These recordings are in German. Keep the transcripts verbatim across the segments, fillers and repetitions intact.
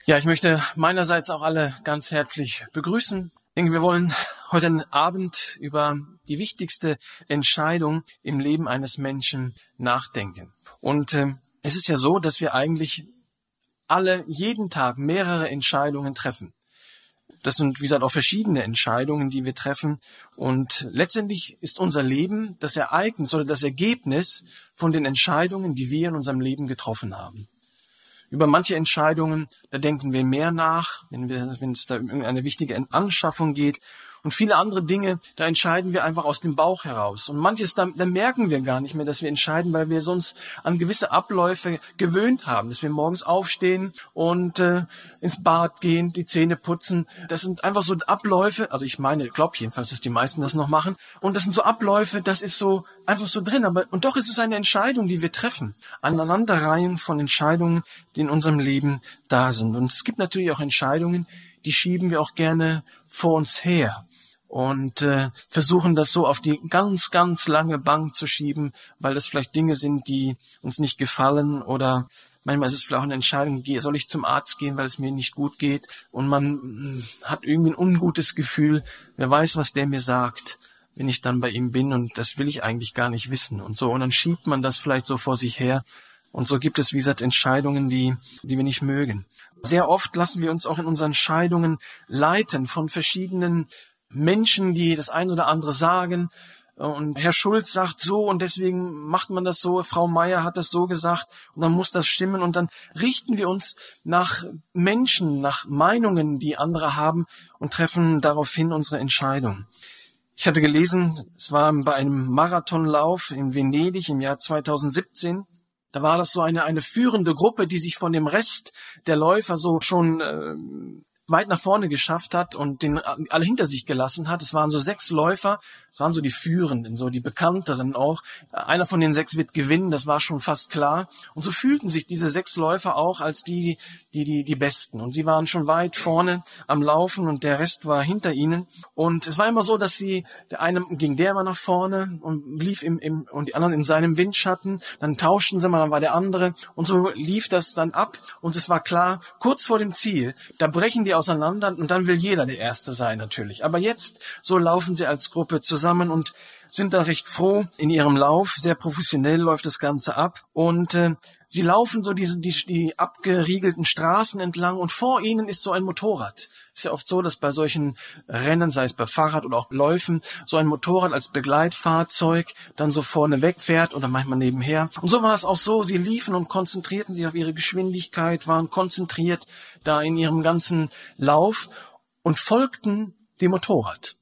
Ja, ich möchte meinerseits auch alle ganz herzlich begrüßen. Ich denke, wir wollen heute Abend über die wichtigste Entscheidung im Leben eines Menschen nachdenken. Und äh, es ist ja so, dass wir eigentlich alle jeden Tag mehrere Entscheidungen treffen. Das sind, wie gesagt, auch verschiedene Entscheidungen, die wir treffen. Und letztendlich ist unser Leben das Ereignis oder das Ergebnis von den Entscheidungen, die wir in unserem Leben getroffen haben. Über manche Entscheidungen, da denken wir mehr nach, wenn wir, wenn es da um irgendeine wichtige Anschaffung geht. Und viele andere Dinge, da entscheiden wir einfach aus dem Bauch heraus. Und manches, da, da merken wir gar nicht mehr, dass wir entscheiden, weil wir sonst an gewisse Abläufe gewöhnt haben. Dass wir morgens aufstehen und äh, ins Bad gehen, die Zähne putzen. Das sind einfach so Abläufe, also ich meine, ich glaube jedenfalls, dass die meisten das noch machen. Und das sind so Abläufe, das ist so einfach so drin. Aber und doch ist es eine Entscheidung, die wir treffen. Eine Aneinanderreihung von Entscheidungen, die in unserem Leben da sind. Und es gibt natürlich auch Entscheidungen, die schieben wir auch gerne vor uns her. Und äh, versuchen das so auf die ganz, ganz lange Bank zu schieben, weil das vielleicht Dinge sind, die uns nicht gefallen oder manchmal ist es vielleicht auch eine Entscheidung, soll ich zum Arzt gehen, weil es mir nicht gut geht und man hat irgendwie ein ungutes Gefühl, wer weiß, was der mir sagt, wenn ich dann bei ihm bin und das will ich eigentlich gar nicht wissen und so. Und dann schiebt man das vielleicht so vor sich her und so gibt es, wie gesagt, Entscheidungen, die, die wir nicht mögen. Sehr oft lassen wir uns auch in unseren Entscheidungen leiten von verschiedenen Menschen, die das ein oder andere sagen. Und Herr Schulz sagt so und deswegen macht man das so. Frau Meier hat das so gesagt und dann muss das stimmen. Und dann richten wir uns nach Menschen, nach Meinungen, die andere haben und treffen daraufhin unsere Entscheidung. Ich hatte gelesen, es war bei einem Marathonlauf in Venedig im Jahr zweitausendsiebzehn. Da war das so eine eine führende Gruppe, die sich von dem Rest der Läufer so schon äh, weit nach vorne geschafft hat und den alle hinter sich gelassen hat. Es waren so sechs Läufer, es waren so die Führenden, so die Bekannteren auch. Einer von den sechs wird gewinnen, das war schon fast klar. Und so fühlten sich diese sechs Läufer auch als die, die, die, die Besten. Und sie waren schon weit vorne am Laufen und der Rest war hinter ihnen. Und es war immer so, dass sie, der eine ging der mal nach vorne und lief im, im, und die anderen in seinem Windschatten. Dann tauschten sie mal, dann war der andere. Und so lief das dann ab. Und es war klar, kurz vor dem Ziel, da brechen die auseinander und dann will jeder der Erste sein natürlich. Aber jetzt, so laufen sie als Gruppe zusammen und sind da recht froh in ihrem Lauf. Sehr professionell läuft das Ganze ab und äh, sie laufen so diese die, die abgeriegelten Straßen entlang und vor ihnen ist so ein Motorrad. Ist ja oft so, dass bei solchen Rennen, sei es bei Fahrrad oder auch Läufen, so ein Motorrad als Begleitfahrzeug dann so vorne wegfährt oder manchmal nebenher. Und so war es auch so, sie liefen und konzentrierten sich auf ihre Geschwindigkeit, waren konzentriert da in ihrem ganzen Lauf und folgten dem Motorrad.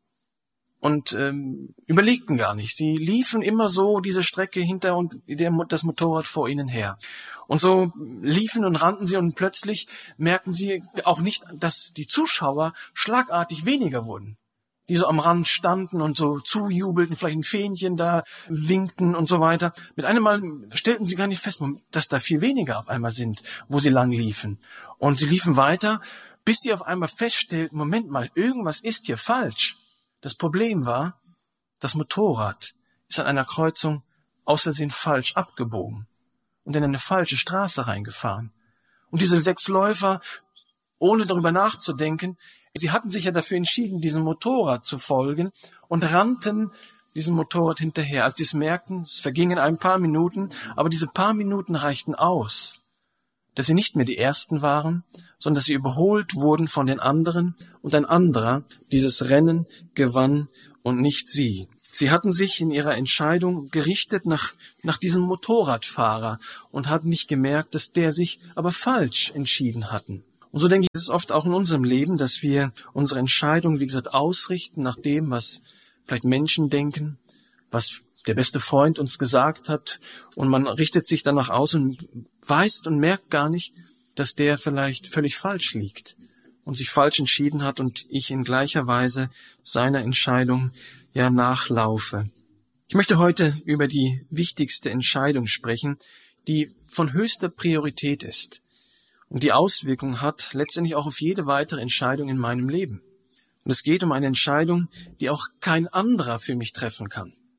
Und ähm, überlegten gar nicht. Sie liefen immer so diese Strecke hinter und der, das Motorrad vor ihnen her. Und so liefen und rannten sie und plötzlich merkten sie auch nicht, dass die Zuschauer schlagartig weniger wurden. Die so am Rand standen und so zujubelten, vielleicht ein Fähnchen da winkten und so weiter. Mit einem Mal stellten sie gar nicht fest, dass da viel weniger auf einmal sind, wo sie lang liefen. Und sie liefen weiter, bis sie auf einmal feststellten, Moment mal, irgendwas ist hier falsch. Das Problem war, das Motorrad ist an einer Kreuzung aus Versehen falsch abgebogen und in eine falsche Straße reingefahren. Und diese sechs Läufer, ohne darüber nachzudenken, sie hatten sich ja dafür entschieden, diesem Motorrad zu folgen und rannten diesem Motorrad hinterher. Als sie es merkten, es vergingen ein paar Minuten, aber diese paar Minuten reichten aus, dass sie nicht mehr die Ersten waren, sondern dass sie überholt wurden von den anderen und ein anderer dieses Rennen gewann und nicht sie. Sie hatten sich in ihrer Entscheidung gerichtet nach, nach diesem Motorradfahrer und hatten nicht gemerkt, dass der sich aber falsch entschieden hatten. Und so denke ich, ist es oft auch in unserem Leben, dass wir unsere Entscheidung, wie gesagt, ausrichten nach dem, was vielleicht Menschen denken, was der beste Freund uns gesagt hat und man richtet sich danach aus und weiß und merkt gar nicht, dass der vielleicht völlig falsch liegt und sich falsch entschieden hat und ich in gleicher Weise seiner Entscheidung ja nachlaufe. Ich möchte heute über die wichtigste Entscheidung sprechen, die von höchster Priorität ist und die Auswirkungen hat letztendlich auch auf jede weitere Entscheidung in meinem Leben. Und es geht um eine Entscheidung, die auch kein anderer für mich treffen kann.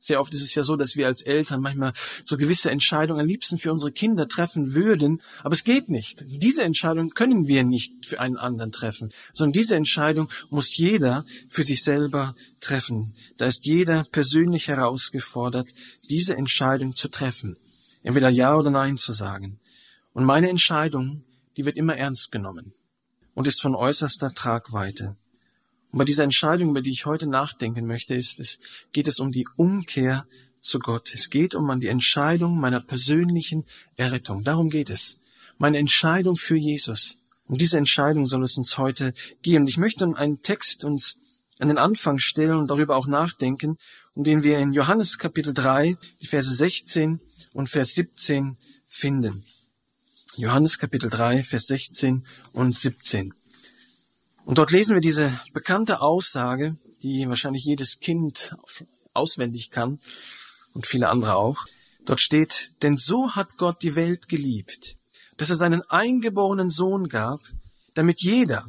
Sehr oft ist es ja so, dass wir als Eltern manchmal so gewisse Entscheidungen am liebsten für unsere Kinder treffen würden, aber es geht nicht. Diese Entscheidung können wir nicht für einen anderen treffen, sondern diese Entscheidung muss jeder für sich selber treffen. Da ist jeder persönlich herausgefordert, diese Entscheidung zu treffen, entweder Ja oder Nein zu sagen. Und meine Entscheidung, die wird immer ernst genommen und ist von äußerster Tragweite. Und bei dieser Entscheidung, über die ich heute nachdenken möchte, ist es, geht es um die Umkehr zu Gott. Es geht um die Entscheidung meiner persönlichen Errettung. Darum geht es. Meine Entscheidung für Jesus. Um diese Entscheidung soll es uns heute gehen. Und ich möchte einen Text uns an den Anfang stellen und darüber auch nachdenken, um den wir in Johannes Kapitel drei, die Verse sechzehn und Vers siebzehn finden. Johannes Kapitel drei, Vers sechzehn und siebzehn. Und dort lesen wir diese bekannte Aussage, die wahrscheinlich jedes Kind auswendig kann und viele andere auch. Dort steht, denn so hat Gott die Welt geliebt, dass er seinen eingeborenen Sohn gab, damit jeder,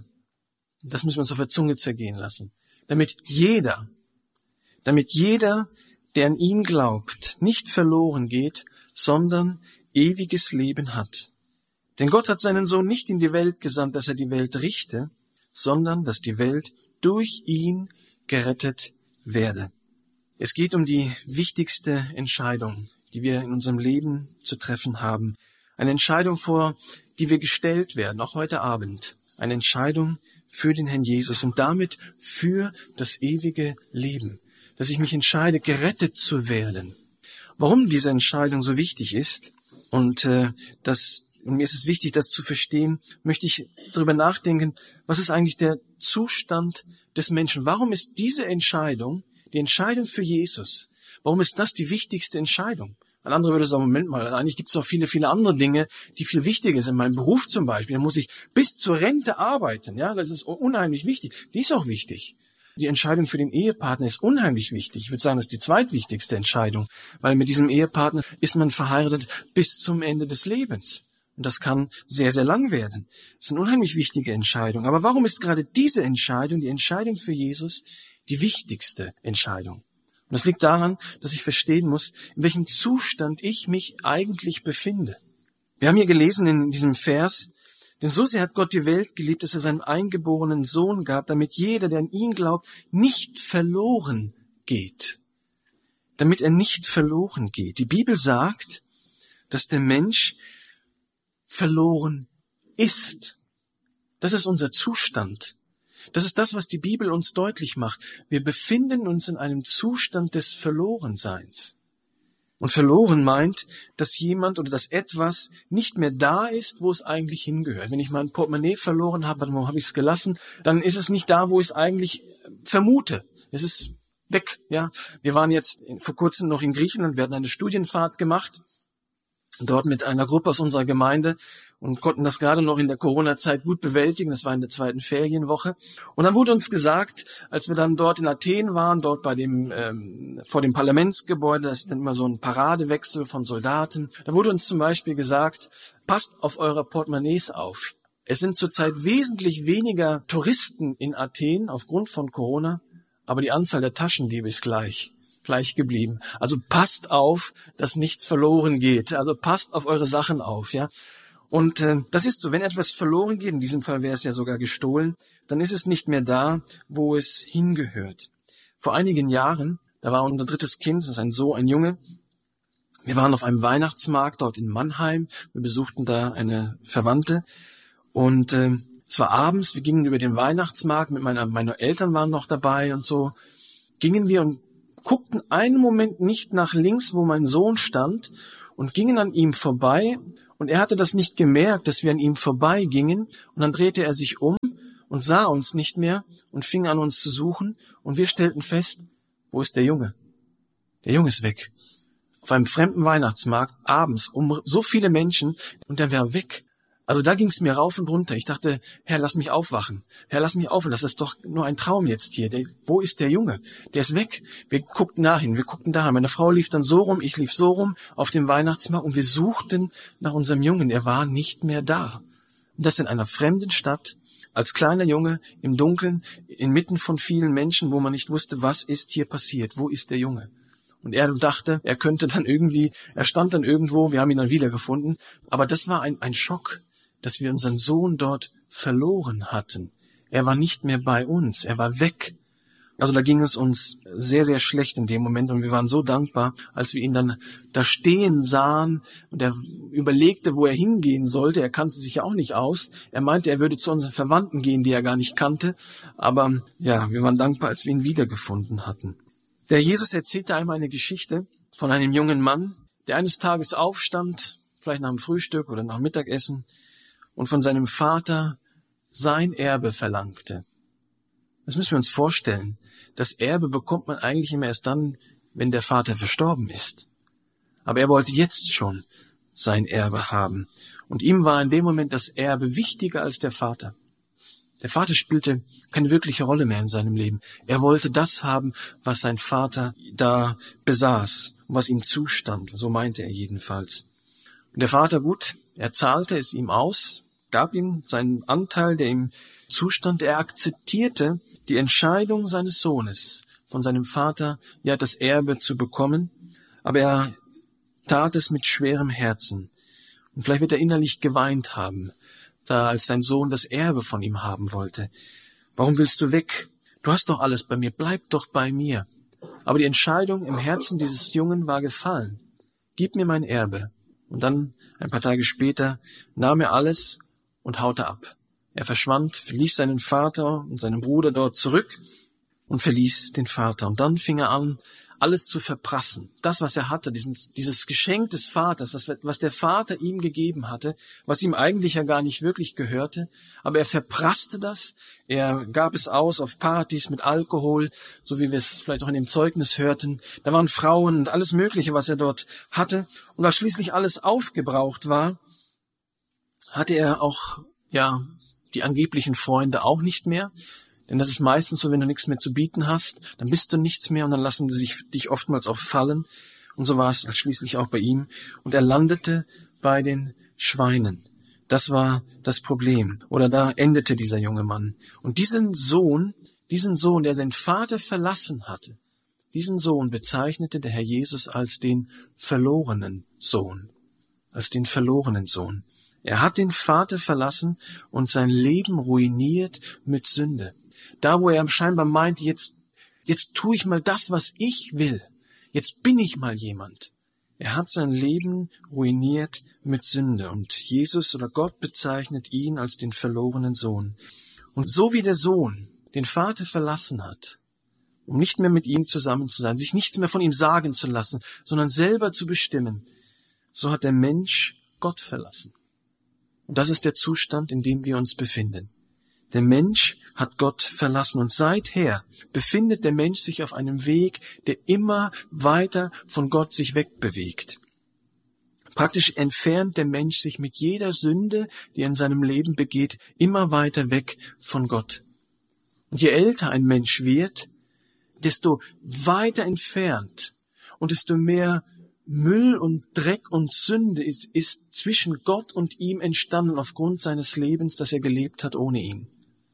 das müssen wir uns auf der Zunge zergehen lassen, damit jeder, damit jeder, der an ihn glaubt, nicht verloren geht, sondern ewiges Leben hat. Denn Gott hat seinen Sohn nicht in die Welt gesandt, dass er die Welt richte, sondern dass die Welt durch ihn gerettet werde. Es geht um die wichtigste Entscheidung, die wir in unserem Leben zu treffen haben. Eine Entscheidung, vor die wir gestellt werden, auch heute Abend. Eine Entscheidung für den Herrn Jesus und damit für das ewige Leben. Dass ich mich entscheide, gerettet zu werden. Warum diese Entscheidung so wichtig ist und äh, das Und mir ist es wichtig, das zu verstehen, möchte ich darüber nachdenken, was ist eigentlich der Zustand des Menschen? Warum ist diese Entscheidung, die Entscheidung für Jesus, warum ist das die wichtigste Entscheidung? Ein anderer würde sagen, Moment mal, eigentlich gibt es auch viele, viele andere Dinge, die viel wichtiger sind. Mein Beruf zum Beispiel, da muss ich bis zur Rente arbeiten. Ja, das ist unheimlich wichtig. Die ist auch wichtig. Die Entscheidung für den Ehepartner ist unheimlich wichtig. Ich würde sagen, das ist die zweitwichtigste Entscheidung, weil mit diesem Ehepartner ist man verheiratet bis zum Ende des Lebens. Und das kann sehr, sehr lang werden. Das ist eine unheimlich wichtige Entscheidung. Aber warum ist gerade diese Entscheidung, die Entscheidung für Jesus, die wichtigste Entscheidung? Und das liegt daran, dass ich verstehen muss, in welchem Zustand ich mich eigentlich befinde. Wir haben hier gelesen in diesem Vers, denn so sehr hat Gott die Welt geliebt, dass er seinen eingeborenen Sohn gab, damit jeder, der an ihn glaubt, nicht verloren geht. Damit er nicht verloren geht. Die Bibel sagt, dass der Mensch verloren ist. Das ist unser Zustand. Das ist das, was die Bibel uns deutlich macht. Wir befinden uns in einem Zustand des Verlorenseins. Und verloren meint, dass jemand oder dass etwas nicht mehr da ist, wo es eigentlich hingehört. Wenn ich mein Portemonnaie verloren habe, wo habe ich es gelassen, dann ist es nicht da, wo ich es eigentlich vermute. Es ist weg. Ja, wir waren jetzt vor kurzem noch in Griechenland, wir hatten eine Studienfahrt gemacht, dort mit einer Gruppe aus unserer Gemeinde und konnten das gerade noch in der Corona-Zeit gut bewältigen. Das war in der zweiten Ferienwoche. Und dann wurde uns gesagt, als wir dann dort in Athen waren, dort bei dem ähm, vor dem Parlamentsgebäude, das ist dann immer so ein Paradewechsel von Soldaten, da wurde uns zum Beispiel gesagt, passt auf eure Portemonnaies auf. Es sind zurzeit wesentlich weniger Touristen in Athen aufgrund von Corona, aber die Anzahl der Taschendiebe ist gleich. gleich geblieben. Also passt auf, dass nichts verloren geht. Also passt auf eure Sachen auf, ja. Und äh, das ist so, wenn etwas verloren geht, in diesem Fall wäre es ja sogar gestohlen, dann ist es nicht mehr da, wo es hingehört. Vor einigen Jahren, da war unser drittes Kind, das ist ein Sohn, ein Junge. Wir waren auf einem Weihnachtsmarkt dort in Mannheim. Wir besuchten da eine Verwandte und äh, es war abends. Wir gingen über den Weihnachtsmarkt mit meiner, meine Eltern waren noch dabei und so. Gingen wir und guckten einen Moment nicht nach links, wo mein Sohn stand, und gingen an ihm vorbei. Und er hatte das nicht gemerkt, dass wir an ihm vorbeigingen. Und dann drehte er sich um und sah uns nicht mehr und fing an, uns zu suchen. Und wir stellten fest, wo ist der Junge? Der Junge ist weg. Auf einem fremden Weihnachtsmarkt, abends, um so viele Menschen, und der war weg. Also da ging es mir rauf und runter. Ich dachte, Herr, lass mich aufwachen. Herr, lass mich aufwachen. Das ist doch nur ein Traum jetzt hier. Der, wo ist der Junge? Der ist weg. Wir guckten dahin, wir guckten dahin. Meine Frau lief dann so rum, ich lief so rum auf dem Weihnachtsmarkt und wir suchten nach unserem Jungen. Er war nicht mehr da. Und das in einer fremden Stadt, als kleiner Junge, im Dunkeln, inmitten von vielen Menschen, wo man nicht wusste, was ist hier passiert. Wo ist der Junge? Und er dachte, er könnte dann irgendwie, er stand dann irgendwo, wir haben ihn dann wiedergefunden. Aber das war ein, ein Schock, dass wir unseren Sohn dort verloren hatten. Er war nicht mehr bei uns, er war weg. Also da ging es uns sehr, sehr schlecht in dem Moment und wir waren so dankbar, als wir ihn dann da stehen sahen und er überlegte, wo er hingehen sollte. Er kannte sich ja auch nicht aus. Er meinte, er würde zu unseren Verwandten gehen, die er gar nicht kannte. Aber ja, wir waren dankbar, als wir ihn wiedergefunden hatten. Der Jesus erzählte einmal eine Geschichte von einem jungen Mann, der eines Tages aufstand, vielleicht nach dem Frühstück oder nach dem Mittagessen, und von seinem Vater sein Erbe verlangte. Das müssen wir uns vorstellen. Das Erbe bekommt man eigentlich immer erst dann, wenn der Vater verstorben ist. Aber er wollte jetzt schon sein Erbe haben. Und ihm war in dem Moment das Erbe wichtiger als der Vater. Der Vater spielte keine wirkliche Rolle mehr in seinem Leben. Er wollte das haben, was sein Vater da besaß, was ihm zustand. So meinte er jedenfalls. Und der Vater, gut, er zahlte es ihm aus, gab ihm seinen Anteil, der ihm zustand. Er akzeptierte die Entscheidung seines Sohnes, von seinem Vater, ja, das Erbe zu bekommen. Aber er tat es mit schwerem Herzen. Und vielleicht wird er innerlich geweint haben, da als sein Sohn das Erbe von ihm haben wollte. Warum willst du weg? Du hast doch alles bei mir, bleib doch bei mir. Aber die Entscheidung im Herzen dieses Jungen war gefallen. Gib mir mein Erbe. Und dann, ein paar Tage später, nahm er alles und haute ab. Er verschwand, verließ seinen Vater und seinen Bruder dort zurück und verließ den Vater. Und dann fing er an, alles zu verprassen. Das, was er hatte, dieses, dieses Geschenk des Vaters, das, was der Vater ihm gegeben hatte, was ihm eigentlich ja gar nicht wirklich gehörte, aber er verprasste das, er gab es aus auf Partys mit Alkohol, so wie wir es vielleicht auch in dem Zeugnis hörten. Da waren Frauen und alles Mögliche, was er dort hatte. Und als schließlich alles aufgebraucht war, hatte er auch, ja, die angeblichen Freunde auch nicht mehr. Denn das ist meistens so, wenn du nichts mehr zu bieten hast, dann bist du nichts mehr und dann lassen sie sich, dich oftmals auch fallen. Und so war es schließlich auch bei ihm. Und er landete bei den Schweinen. Das war das Problem. Oder da endete dieser junge Mann. Und diesen Sohn, diesen Sohn, der seinen Vater verlassen hatte, diesen Sohn bezeichnete der Herr Jesus als den verlorenen Sohn. Als den verlorenen Sohn. Er hat den Vater verlassen und sein Leben ruiniert mit Sünde. Da, wo er scheinbar meint, jetzt, jetzt tue ich mal das, was ich will. Jetzt bin ich mal jemand. Er hat sein Leben ruiniert mit Sünde. Und Jesus oder Gott bezeichnet ihn als den verlorenen Sohn. Und so wie der Sohn den Vater verlassen hat, um nicht mehr mit ihm zusammen zu sein, sich nichts mehr von ihm sagen zu lassen, sondern selber zu bestimmen, so hat der Mensch Gott verlassen. Und das ist der Zustand, in dem wir uns befinden. Der Mensch hat Gott verlassen und seither befindet der Mensch sich auf einem Weg, der immer weiter von Gott sich wegbewegt. Praktisch entfernt der Mensch sich mit jeder Sünde, die er in seinem Leben begeht, immer weiter weg von Gott. Und je älter ein Mensch wird, desto weiter entfernt und desto mehr Müll und Dreck und Sünde ist, ist zwischen Gott und ihm entstanden aufgrund seines Lebens, das er gelebt hat ohne ihn.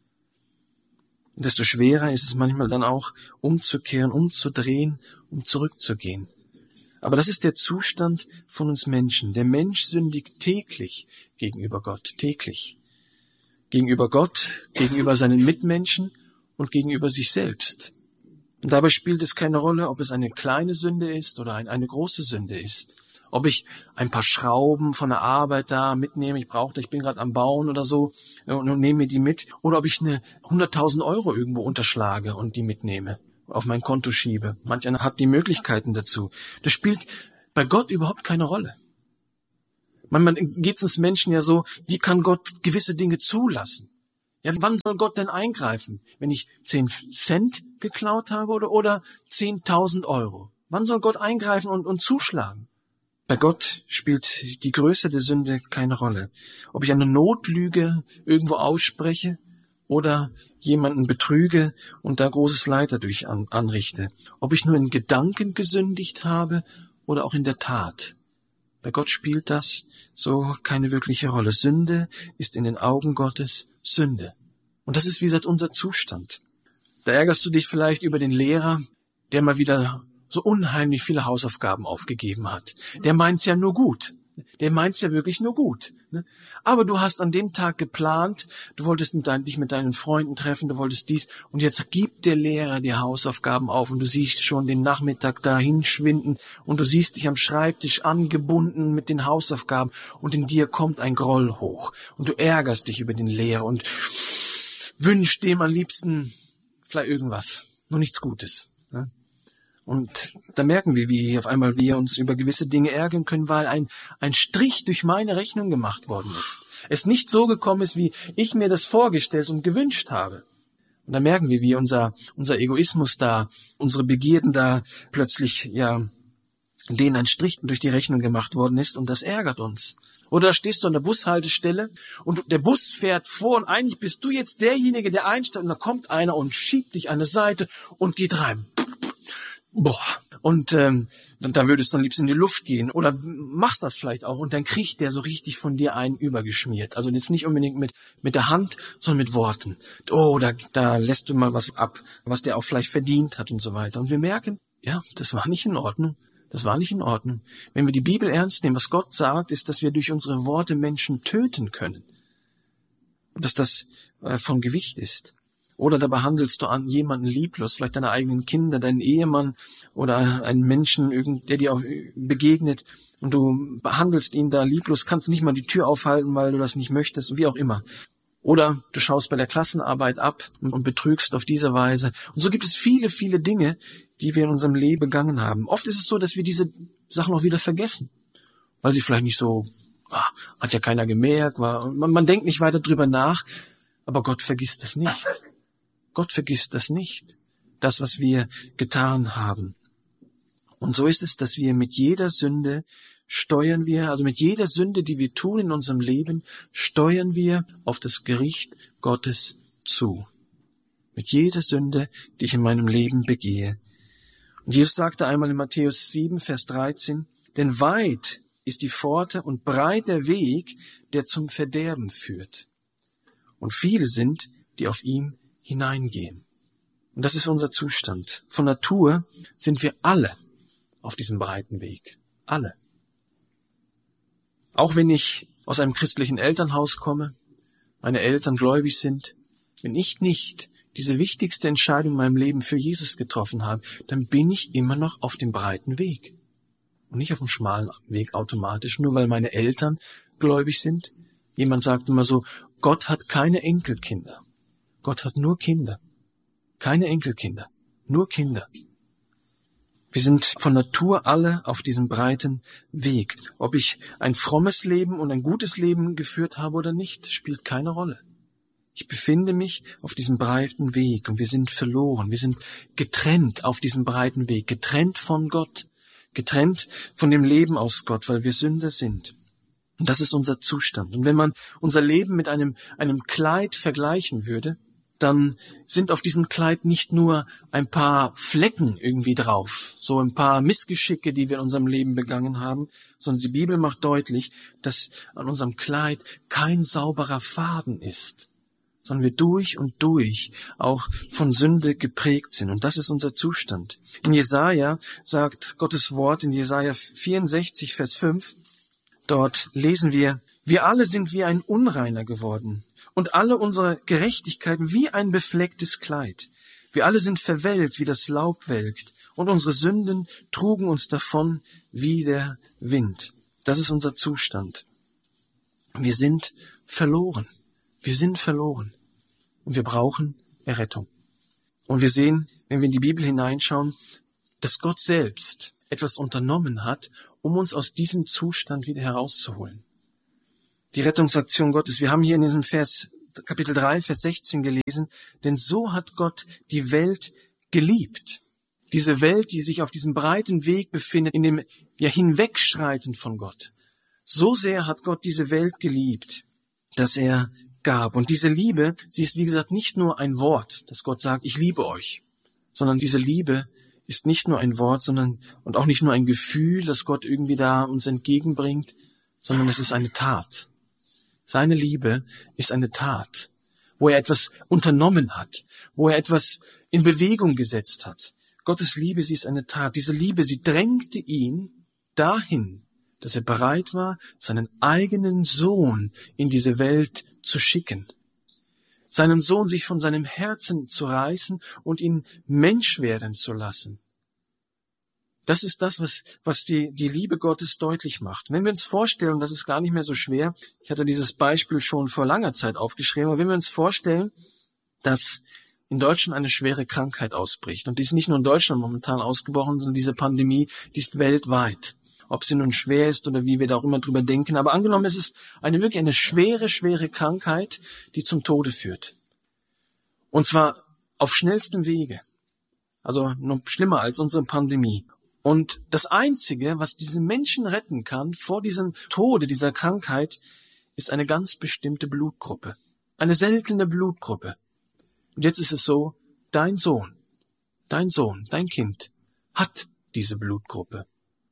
Und desto schwerer ist es manchmal dann auch, umzukehren, umzudrehen, um zurückzugehen. Aber das ist der Zustand von uns Menschen. Der Mensch sündigt täglich gegenüber Gott, täglich. Gegenüber Gott, gegenüber seinen Mitmenschen und gegenüber sich selbst. Und dabei spielt es keine Rolle, ob es eine kleine Sünde ist oder eine große Sünde ist. Ob ich ein paar Schrauben von der Arbeit da mitnehme, ich brauche, ich bin gerade am Bauen oder so und, und nehme mir die mit. Oder ob ich eine hunderttausend Euro irgendwo unterschlage und die mitnehme, auf mein Konto schiebe. Manch einer hat die Möglichkeiten dazu. Das spielt bei Gott überhaupt keine Rolle. Manchmal geht es uns Menschen ja so, wie kann Gott gewisse Dinge zulassen? Ja, wann soll Gott denn eingreifen? Wenn ich zehn Cent geklaut habe oder, oder zehntausend Euro? Wann soll Gott eingreifen und, und zuschlagen? Bei Gott spielt die Größe der Sünde keine Rolle. Ob ich eine Notlüge irgendwo ausspreche oder jemanden betrüge und da großes Leid dadurch an, anrichte. Ob ich nur in Gedanken gesündigt habe oder auch in der Tat. Bei Gott spielt das so keine wirkliche Rolle. Sünde ist in den Augen Gottes Sünde. Und das ist, wie gesagt, unser Zustand. Da ärgerst du dich vielleicht über den Lehrer, der mal wieder so unheimlich viele Hausaufgaben aufgegeben hat. Der meint's ja nur gut. Der meint's ja wirklich nur gut. Ne? Aber du hast an dem Tag geplant, du wolltest mit dein, dich mit deinen Freunden treffen, du wolltest dies, und jetzt gibt der Lehrer dir Hausaufgaben auf und du siehst schon den Nachmittag dahin schwinden und du siehst dich am Schreibtisch angebunden mit den Hausaufgaben und in dir kommt ein Groll hoch und du ärgerst dich über den Lehrer und wünschst dem am liebsten vielleicht irgendwas, nur nichts Gutes. Ne? Und da merken wir, wie auf einmal wir uns über gewisse Dinge ärgern können, weil ein, ein Strich durch meine Rechnung gemacht worden ist. Es nicht so gekommen ist, wie ich mir das vorgestellt und gewünscht habe. Und da merken wir, wie unser, unser Egoismus da, unsere Begierden da plötzlich, ja, denen ein Strich durch die Rechnung gemacht worden ist und das ärgert uns. Oder da stehst du an der Bushaltestelle und der Bus fährt vor und eigentlich bist du jetzt derjenige, der einsteigt und da kommt einer und schiebt dich an die Seite und geht rein. Boah. Und ähm, dann, dann würdest du am liebsten in die Luft gehen oder machst das vielleicht auch und dann kriegt der so richtig von dir einen übergeschmiert. Also jetzt nicht unbedingt mit mit der Hand, sondern mit Worten. Oh, da, da lässt du mal was ab, was der auch vielleicht verdient hat und so weiter. Und wir merken, ja, das war nicht in Ordnung. Das war nicht in Ordnung. Wenn wir die Bibel ernst nehmen, was Gott sagt, ist, dass wir durch unsere Worte Menschen töten können. Und dass das äh, von Gewicht ist. Oder da behandelst du an jemanden lieblos, vielleicht deine eigenen Kinder, deinen Ehemann oder einen Menschen, der dir auch begegnet und du behandelst ihn da lieblos, kannst nicht mal die Tür aufhalten, weil du das nicht möchtest, wie auch immer. Oder du schaust bei der Klassenarbeit ab und betrügst auf diese Weise. Und so gibt es viele, viele Dinge, die wir in unserem Leben begangen haben. Oft ist es so, dass wir diese Sachen auch wieder vergessen, weil sie vielleicht nicht so, ah, hat ja keiner gemerkt, war, man, man denkt nicht weiter drüber nach, aber Gott vergisst das nicht. Gott vergisst das nicht, das, was wir getan haben. Und so ist es, dass wir mit jeder Sünde steuern wir, also mit jeder Sünde, die wir tun in unserem Leben, steuern wir auf das Gericht Gottes zu. Mit jeder Sünde, die ich in meinem Leben begehe. Und Jesus sagte einmal in Matthäus sieben, Vers dreizehn, denn weit ist die Pforte und breit der Weg, der zum Verderben führt. Und viele sind, die auf ihm hineingehen. Und das ist unser Zustand. Von Natur sind wir alle auf diesem breiten Weg. Alle. Auch wenn ich aus einem christlichen Elternhaus komme, meine Eltern gläubig sind, wenn ich nicht diese wichtigste Entscheidung in meinem Leben für Jesus getroffen habe, dann bin ich immer noch auf dem breiten Weg. Und nicht auf dem schmalen Weg automatisch, nur weil meine Eltern gläubig sind. Jemand sagt immer so, Gott hat keine Enkelkinder. Gott hat nur Kinder. Keine Enkelkinder. Nur Kinder. Wir sind von Natur alle auf diesem breiten Weg. Ob ich ein frommes Leben und ein gutes Leben geführt habe oder nicht, spielt keine Rolle. Ich befinde mich auf diesem breiten Weg und wir sind verloren. Wir sind getrennt auf diesem breiten Weg. Getrennt von Gott. Getrennt von dem Leben aus Gott, weil wir Sünder sind. Und das ist unser Zustand. Und wenn man unser Leben mit einem, einem Kleid vergleichen würde, dann sind auf diesem Kleid nicht nur ein paar Flecken irgendwie drauf, so ein paar Missgeschicke, die wir in unserem Leben begangen haben, sondern die Bibel macht deutlich, dass an unserem Kleid kein sauberer Faden ist, sondern wir durch und durch auch von Sünde geprägt sind. Und das ist unser Zustand. In Jesaja sagt Gottes Wort, in Jesaja vierundsechzig, Vers fünf, dort lesen wir, wir alle sind wie ein Unreiner geworden. Und alle unsere Gerechtigkeiten wie ein beflecktes Kleid. Wir alle sind verwelkt, wie das Laub welkt. Und unsere Sünden trugen uns davon wie der Wind. Das ist unser Zustand. Wir sind verloren. Wir sind verloren. Und wir brauchen Errettung. Und wir sehen, wenn wir in die Bibel hineinschauen, dass Gott selbst etwas unternommen hat, um uns aus diesem Zustand wieder herauszuholen. Die Rettungsaktion Gottes. Wir haben hier in diesem Vers, Kapitel drei, Vers sechzehn gelesen, denn so hat Gott die Welt geliebt. Diese Welt, die sich auf diesem breiten Weg befindet, in dem ja Hinwegschreiten von Gott. So sehr hat Gott diese Welt geliebt, dass er gab. Und diese Liebe, sie ist wie gesagt nicht nur ein Wort, dass Gott sagt, ich liebe euch, sondern diese Liebe ist nicht nur ein Wort, sondern und auch nicht nur ein Gefühl, das Gott irgendwie da uns entgegenbringt, sondern es ist eine Tat. Seine Liebe ist eine Tat, wo er etwas unternommen hat, wo er etwas in Bewegung gesetzt hat. Gottes Liebe, sie ist eine Tat. Diese Liebe, sie drängte ihn dahin, dass er bereit war, seinen eigenen Sohn in diese Welt zu schicken. Seinen Sohn sich von seinem Herzen zu reißen und ihn Mensch werden zu lassen. Das ist das, was, was die, die Liebe Gottes deutlich macht. Wenn wir uns vorstellen, das ist gar nicht mehr so schwer, ich hatte dieses Beispiel schon vor langer Zeit aufgeschrieben, aber wenn wir uns vorstellen, dass in Deutschland eine schwere Krankheit ausbricht, und die ist nicht nur in Deutschland momentan ausgebrochen, sondern diese Pandemie, die ist weltweit. Ob sie nun schwer ist oder wie wir da auch immer drüber denken, aber angenommen, es ist eine wirklich eine schwere, schwere Krankheit, die zum Tode führt. Und zwar auf schnellstem Wege. Also noch schlimmer als unsere Pandemie. Und das Einzige, was diese Menschen retten kann vor diesem Tode, dieser Krankheit, ist eine ganz bestimmte Blutgruppe. Eine seltene Blutgruppe. Und jetzt ist es so, dein Sohn, dein Sohn, dein Kind hat diese Blutgruppe.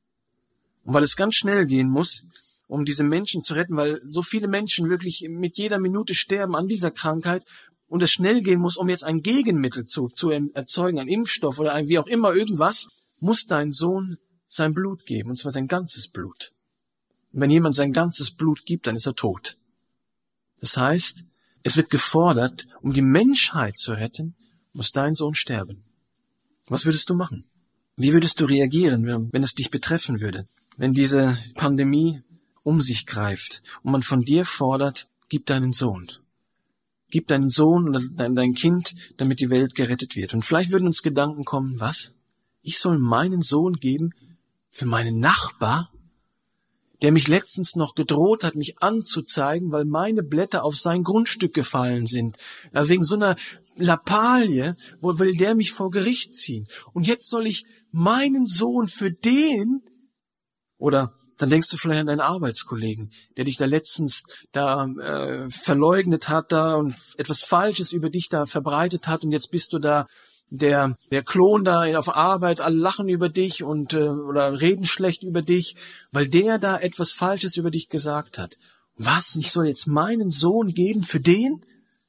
Und weil es ganz schnell gehen muss, um diese Menschen zu retten, weil so viele Menschen wirklich mit jeder Minute sterben an dieser Krankheit und es schnell gehen muss, um jetzt ein Gegenmittel zu, zu erzeugen, ein Impfstoff oder ein wie auch immer irgendwas, muss dein Sohn sein Blut geben, und zwar sein ganzes Blut. Und wenn jemand sein ganzes Blut gibt, dann ist er tot. Das heißt, es wird gefordert, um die Menschheit zu retten, muss dein Sohn sterben. Was würdest du machen? Wie würdest du reagieren, wenn es dich betreffen würde? Wenn diese Pandemie um sich greift und man von dir fordert, gib deinen Sohn. Gib deinen Sohn oder dein Kind, damit die Welt gerettet wird. Und vielleicht würden uns Gedanken kommen, was? Ich soll meinen Sohn geben für meinen Nachbar, der mich letztens noch gedroht hat, mich anzuzeigen, weil meine Blätter auf sein Grundstück gefallen sind. Ja, wegen so einer Lappalie, wo will der mich vor Gericht ziehen. Und jetzt soll ich meinen Sohn für den, oder dann denkst du vielleicht an deinen Arbeitskollegen, der dich da letztens da äh, verleugnet hat da und etwas Falsches über dich da verbreitet hat und jetzt bist du da der der Klon da auf Arbeit, alle lachen über dich und äh, oder reden schlecht über dich, weil der da etwas Falsches über dich gesagt hat. Was? Ich soll jetzt meinen Sohn geben für den?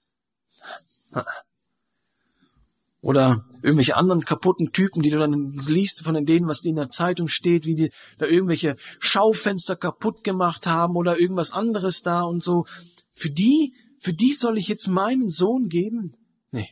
Oder irgendwelche anderen kaputten Typen, die du dann liest von denen, was in der Zeitung steht, wie die da irgendwelche Schaufenster kaputt gemacht haben oder irgendwas anderes da und so. Für die, für die soll ich jetzt meinen Sohn geben? Nee.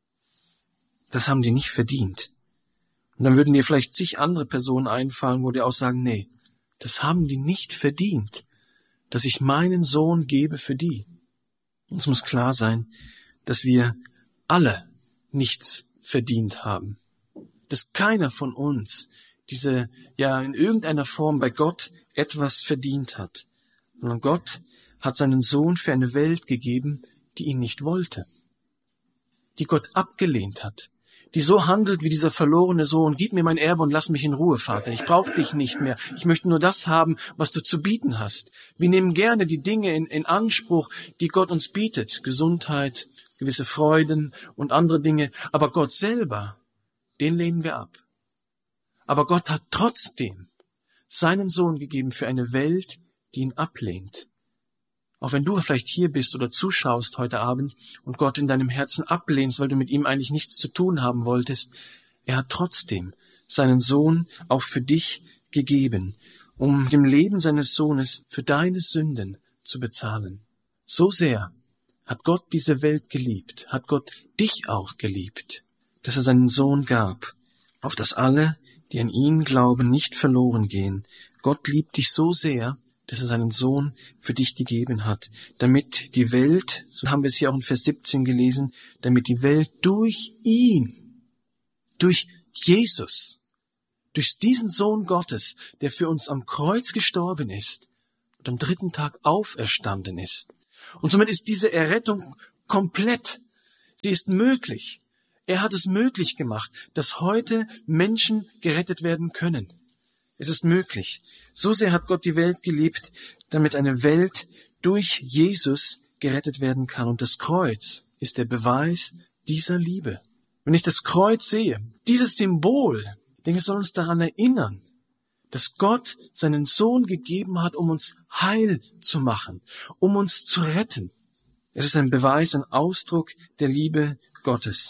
Das haben die nicht verdient. Und dann würden dir vielleicht zig andere Personen einfallen, wo die auch sagen, nee, das haben die nicht verdient, dass ich meinen Sohn gebe für die. Uns muss klar sein, dass wir alle nichts verdient haben. Dass keiner von uns diese, ja, in irgendeiner Form bei Gott etwas verdient hat. Sondern Gott hat seinen Sohn für eine Welt gegeben, die ihn nicht wollte. Die Gott abgelehnt hat. Die so handelt wie dieser verlorene Sohn, gib mir mein Erbe und lass mich in Ruhe, Vater. Ich brauche dich nicht mehr. Ich möchte nur das haben, was du zu bieten hast. Wir nehmen gerne die Dinge in, in Anspruch, die Gott uns bietet. Gesundheit, gewisse Freuden und andere Dinge. Aber Gott selber, den lehnen wir ab. Aber Gott hat trotzdem seinen Sohn gegeben für eine Welt, die ihn ablehnt. Auch wenn du vielleicht hier bist oder zuschaust heute Abend und Gott in deinem Herzen ablehnst, weil du mit ihm eigentlich nichts zu tun haben wolltest, er hat trotzdem seinen Sohn auch für dich gegeben, um dem Leben seines Sohnes für deine Sünden zu bezahlen. So sehr hat Gott diese Welt geliebt, hat Gott dich auch geliebt, dass er seinen Sohn gab, auf dass alle, die an ihn glauben, nicht verloren gehen. Gott liebt dich so sehr, dass er seinen Sohn für dich gegeben hat, damit die Welt, so haben wir es hier auch in Vers siebzehn gelesen, damit die Welt durch ihn, durch Jesus, durch diesen Sohn Gottes, der für uns am Kreuz gestorben ist und am dritten Tag auferstanden ist. Und somit ist diese Errettung komplett. Sie ist möglich. Er hat es möglich gemacht, dass heute Menschen gerettet werden können. Es ist möglich. So sehr hat Gott die Welt geliebt, damit eine Welt durch Jesus gerettet werden kann. Und das Kreuz ist der Beweis dieser Liebe. Wenn ich das Kreuz sehe, dieses Symbol, ich denke, es soll uns daran erinnern, dass Gott seinen Sohn gegeben hat, um uns heil zu machen, um uns zu retten. Es ist ein Beweis, ein Ausdruck der Liebe Gottes.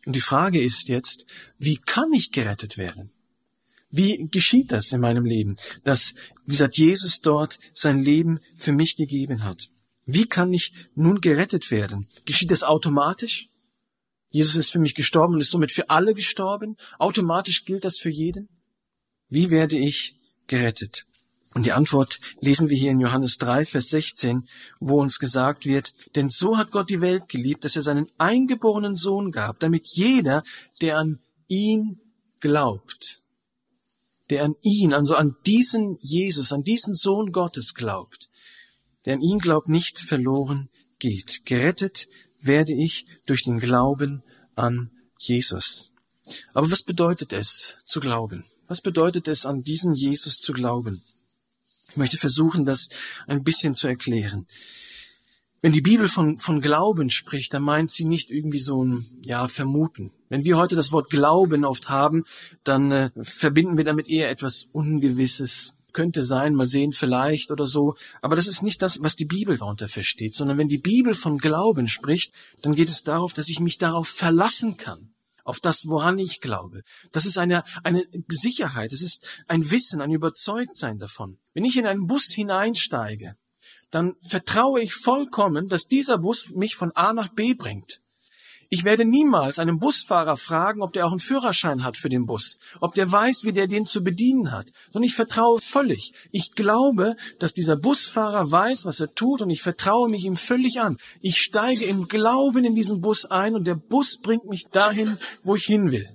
Und die Frage ist jetzt, wie kann ich gerettet werden? Wie geschieht das in meinem Leben, dass, wie gesagt, Jesus dort sein Leben für mich gegeben hat? Wie kann ich nun gerettet werden? Geschieht das automatisch? Jesus ist für mich gestorben und ist somit für alle gestorben. Automatisch gilt das für jeden. Wie werde ich gerettet? Und die Antwort lesen wir hier in Johannes drei, Vers sechzehn, wo uns gesagt wird, denn so hat Gott die Welt geliebt, dass er seinen eingeborenen Sohn gab, damit jeder, der an ihn glaubt, der an ihn, also an diesen Jesus, an diesen Sohn Gottes glaubt, der an ihn glaubt, nicht verloren geht. Gerettet werde ich durch den Glauben an Jesus. Aber was bedeutet es, zu glauben? Was bedeutet es, an diesen Jesus zu glauben? Ich möchte versuchen, das ein bisschen zu erklären. Wenn die Bibel von, von Glauben spricht, dann meint sie nicht irgendwie so ein, ja, Vermuten. Wenn wir heute das Wort Glauben oft haben, dann äh, verbinden wir damit eher etwas Ungewisses. Könnte sein, mal sehen, vielleicht oder so. Aber das ist nicht das, was die Bibel darunter versteht, sondern wenn die Bibel von Glauben spricht, dann geht es darauf, dass ich mich darauf verlassen kann. Auf das, woran ich glaube. Das ist eine, eine Sicherheit, es ist ein Wissen, ein Überzeugtsein davon. Wenn ich in einen Bus hineinsteige, dann vertraue ich vollkommen, dass dieser Bus mich von A nach B bringt. Ich werde niemals einen Busfahrer fragen, ob der auch einen Führerschein hat für den Bus, ob der weiß, wie der den zu bedienen hat, sondern ich vertraue völlig. Ich glaube, dass dieser Busfahrer weiß, was er tut, und ich vertraue mich ihm völlig an. Ich steige im Glauben in diesen Bus ein und der Bus bringt mich dahin, wo ich hin will.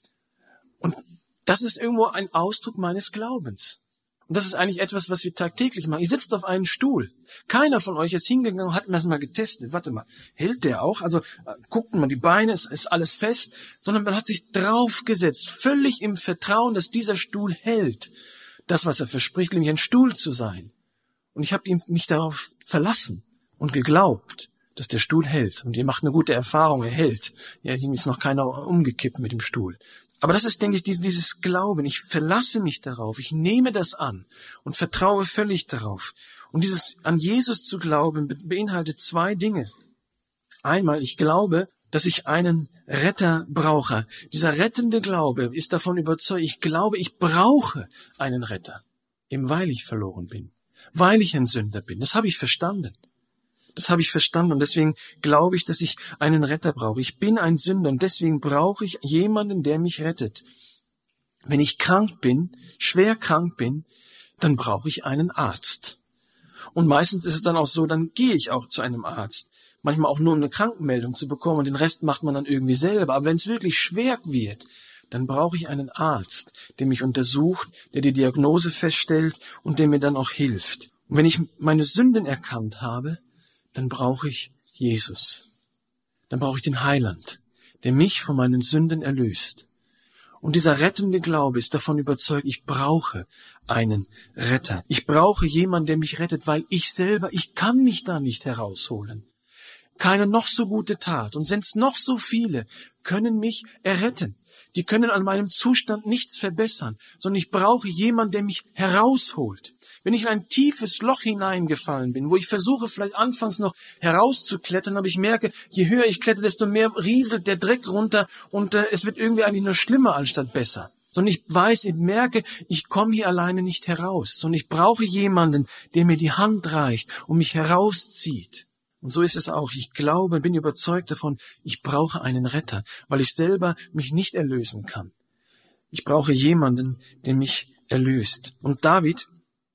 Und das ist irgendwo ein Ausdruck meines Glaubens. Und das ist eigentlich etwas, was wir tagtäglich machen. Ihr sitzt auf einem Stuhl. Keiner von euch ist hingegangen und hat das mal getestet. Warte mal, hält der auch? Also guckt mal, die Beine, ist, ist alles fest. Sondern man hat sich draufgesetzt, völlig im Vertrauen, dass dieser Stuhl hält. Das, was er verspricht, nämlich ein Stuhl zu sein. Und ich habe mich darauf verlassen und geglaubt, dass der Stuhl hält. Und ihr macht eine gute Erfahrung, er hält. Ja, ihm ist noch keiner umgekippt mit dem Stuhl. Aber das ist, denke ich, dieses, dieses Glauben. Ich verlasse mich darauf. Ich nehme das an und vertraue völlig darauf. Und dieses an Jesus zu glauben beinhaltet zwei Dinge. Einmal, ich glaube, dass ich einen Retter brauche. Dieser rettende Glaube ist davon überzeugt, ich glaube, ich brauche einen Retter. Eben weil ich verloren bin. Weil ich ein Sünder bin. Das habe ich verstanden. Das habe ich verstanden und deswegen glaube ich, dass ich einen Retter brauche. Ich bin ein Sünder und deswegen brauche ich jemanden, der mich rettet. Wenn ich krank bin, schwer krank bin, dann brauche ich einen Arzt. Und meistens ist es dann auch so, dann gehe ich auch zu einem Arzt. Manchmal auch nur, um eine Krankenmeldung zu bekommen und den Rest macht man dann irgendwie selber. Aber wenn es wirklich schwer wird, dann brauche ich einen Arzt, der mich untersucht, der die Diagnose feststellt und der mir dann auch hilft. Und wenn ich meine Sünden erkannt habe, dann brauche ich Jesus. Dann brauche ich den Heiland, der mich von meinen Sünden erlöst. Und dieser rettende Glaube ist davon überzeugt, ich brauche einen Retter. Ich brauche jemanden, der mich rettet, weil ich selber, ich kann mich da nicht herausholen. Keine noch so gute Tat, und sind's noch so viele, können mich erretten. Die können an meinem Zustand nichts verbessern, sondern ich brauche jemanden, der mich herausholt. Wenn ich in ein tiefes Loch hineingefallen bin, wo ich versuche, vielleicht anfangs noch herauszuklettern, aber ich merke, je höher ich klettere, desto mehr rieselt der Dreck runter und äh, es wird irgendwie eigentlich nur schlimmer anstatt besser. Sondern ich weiß, ich merke, ich komme hier alleine nicht heraus, sondern ich brauche jemanden, der mir die Hand reicht und mich herauszieht. Und so ist es auch. Ich glaube, bin überzeugt davon, ich brauche einen Retter, weil ich selber mich nicht erlösen kann. Ich brauche jemanden, der mich erlöst. Und David,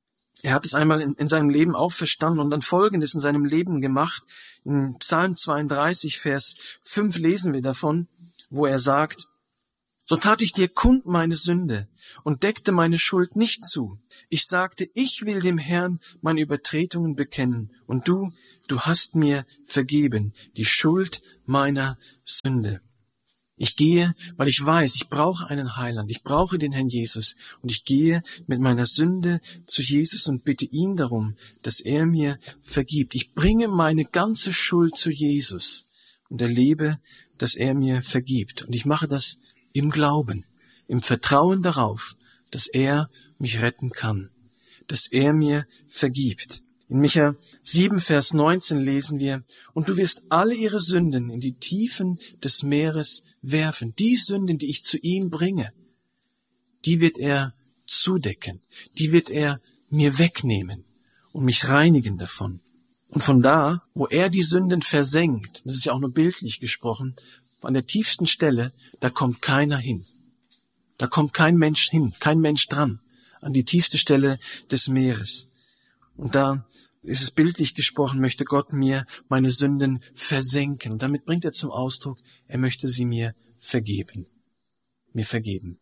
er hat es einmal in, in seinem Leben auch verstanden und dann Folgendes in seinem Leben gemacht. In Psalm zweiunddreißig, Vers fünf lesen wir davon, wo er sagt, so tat ich dir kund meine Sünde und deckte meine Schuld nicht zu. Ich sagte, ich will dem Herrn meine Übertretungen bekennen und du, du hast mir vergeben die Schuld meiner Sünde. Ich gehe, weil ich weiß, ich brauche einen Heiland, ich brauche den Herrn Jesus und ich gehe mit meiner Sünde zu Jesus und bitte ihn darum, dass er mir vergibt. Ich bringe meine ganze Schuld zu Jesus und erlebe, dass er mir vergibt. Und ich mache das im Glauben, im Vertrauen darauf, dass er mich retten kann, dass er mir vergibt. In Micha sieben, Vers neunzehn lesen wir, und du wirst alle ihre Sünden in die Tiefen des Meeres werfen. Die Sünden, die ich zu ihm bringe, die wird er zudecken, die wird er mir wegnehmen und mich reinigen davon. Und von da, wo er die Sünden versenkt, das ist ja auch nur bildlich gesprochen, an der tiefsten Stelle, da kommt keiner hin. Da kommt kein Mensch hin, kein Mensch dran, an die tiefste Stelle des Meeres. Und da ist es bildlich gesprochen, möchte Gott mir meine Sünden versenken. Und damit bringt er zum Ausdruck, er möchte sie mir vergeben. Mir vergeben.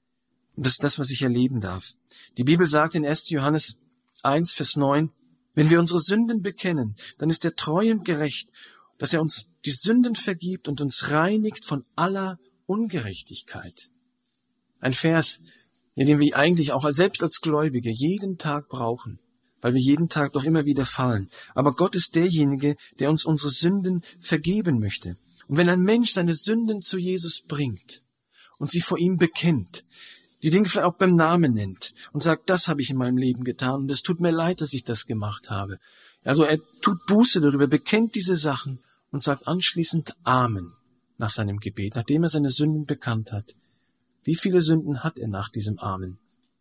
Und das ist das, was ich erleben darf. Die Bibel sagt in erster Johannes eins, Vers neun, wenn wir unsere Sünden bekennen, dann ist er treu und gerecht, dass er uns die Sünden vergibt und uns reinigt von aller Ungerechtigkeit. Ein Vers, den wir eigentlich auch selbst als Gläubige jeden Tag brauchen, weil wir jeden Tag doch immer wieder fallen. Aber Gott ist derjenige, der uns unsere Sünden vergeben möchte. Und wenn ein Mensch seine Sünden zu Jesus bringt und sie vor ihm bekennt, die Dinge vielleicht auch beim Namen nennt und sagt, das habe ich in meinem Leben getan und es tut mir leid, dass ich das gemacht habe. Also er tut Buße darüber, bekennt diese Sachen und sagt anschließend Amen nach seinem Gebet, nachdem er seine Sünden bekannt hat. Wie viele Sünden hat er nach diesem Amen?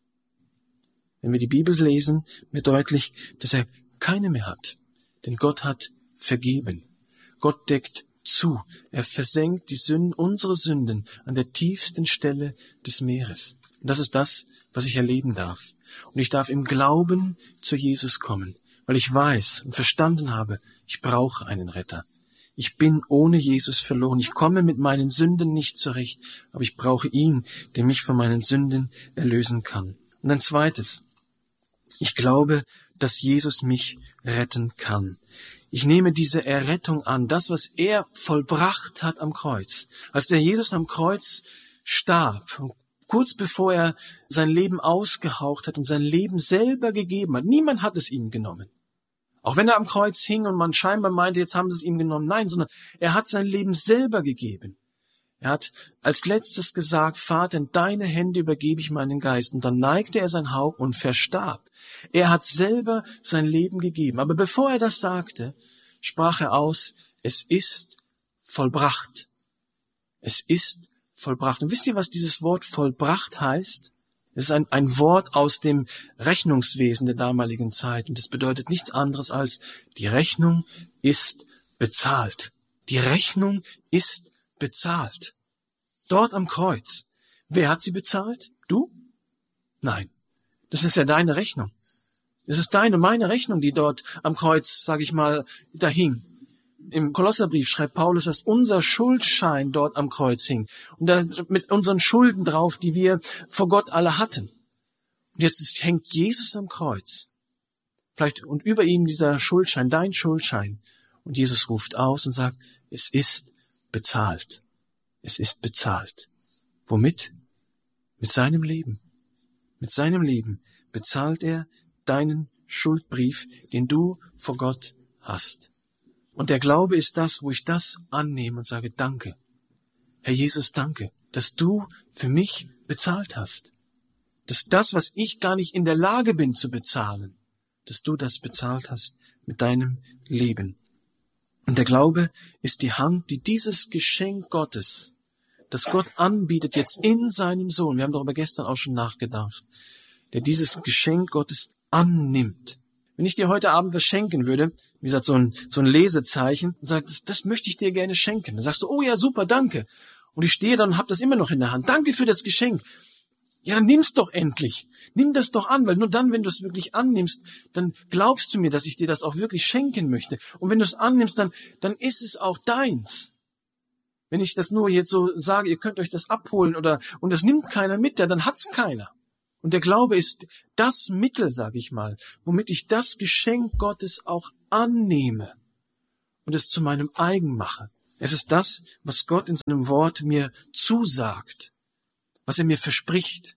Wenn wir die Bibel lesen, wird deutlich, dass er keine mehr hat. Denn Gott hat vergeben. Gott deckt zu. Er versenkt die Sünden, unsere Sünden an der tiefsten Stelle des Meeres. Und das ist das, was ich erleben darf. Und ich darf im Glauben zu Jesus kommen, weil ich weiß und verstanden habe, ich brauche einen Retter. Ich bin ohne Jesus verloren. Ich komme mit meinen Sünden nicht zurecht, aber ich brauche ihn, der mich von meinen Sünden erlösen kann. Und ein zweites. Ich glaube, dass Jesus mich retten kann. Ich nehme diese Errettung an, das, was er vollbracht hat am Kreuz. Als der Jesus am Kreuz starb, kurz bevor er sein Leben ausgehaucht hat und sein Leben selber gegeben hat, niemand hat es ihm genommen. Auch wenn er am Kreuz hing und man scheinbar meinte, jetzt haben sie es ihm genommen. Nein, sondern er hat sein Leben selber gegeben. Er hat als letztes gesagt, Vater, in deine Hände übergebe ich meinen Geist. Und dann neigte er sein Haupt und verstarb. Er hat selber sein Leben gegeben. Aber bevor er das sagte, sprach er aus, es ist vollbracht. Es ist vollbracht. Und wisst ihr, was dieses Wort vollbracht heißt? Es ist ein, ein Wort aus dem Rechnungswesen der damaligen Zeit. Und es bedeutet nichts anderes als, die Rechnung ist bezahlt. Die Rechnung ist bezahlt. Dort am Kreuz. Wer hat sie bezahlt? Du? Nein. Das ist ja deine Rechnung. Es ist deine, meine Rechnung, die dort am Kreuz, sage ich mal, da hing. Im Kolosserbrief schreibt Paulus, dass unser Schuldschein dort am Kreuz hing. Und da mit unseren Schulden drauf, die wir vor Gott alle hatten. Und jetzt ist, hängt Jesus am Kreuz. Vielleicht, und über ihm dieser Schuldschein, dein Schuldschein. Und Jesus ruft aus und sagt, es ist bezahlt. Es ist bezahlt. Womit? Mit seinem Leben. Mit seinem Leben bezahlt er deinen Schuldbrief, den du vor Gott hast. Und der Glaube ist das, wo ich das annehme und sage, danke. Herr Jesus, danke, dass du für mich bezahlt hast. Dass das, was ich gar nicht in der Lage bin zu bezahlen, dass du das bezahlt hast mit deinem Leben. Und der Glaube ist die Hand, die dieses Geschenk Gottes, das Gott anbietet jetzt in seinem Sohn, wir haben darüber gestern auch schon nachgedacht, der dieses Geschenk Gottes annimmt. Wenn ich dir heute Abend was schenken würde, wie gesagt, so ein, so ein Lesezeichen, und sage, das, das möchte ich dir gerne schenken. Dann sagst du, oh ja, super, danke. Und ich stehe dann und habe das immer noch in der Hand. Danke für das Geschenk. Ja, dann nimm's doch endlich. Nimm das doch an, weil nur dann, wenn du es wirklich annimmst, dann glaubst du mir, dass ich dir das auch wirklich schenken möchte. Und wenn du es annimmst, dann, dann ist es auch deins. Wenn ich das nur jetzt so sage, ihr könnt euch das abholen oder, und das nimmt keiner mit, ja, dann hat's keiner. Und der Glaube ist das Mittel, sage ich mal, womit ich das Geschenk Gottes auch annehme und es zu meinem eigen mache. Es ist das, was Gott in seinem Wort mir zusagt, was er mir verspricht,